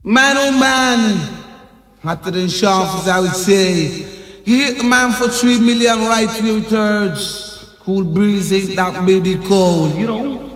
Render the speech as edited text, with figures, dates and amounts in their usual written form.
Man, oh man, hotter than sharp as I would say. He hit the man for 3 million right wheel thirds. Cool breeze ain't that baby cold, you know.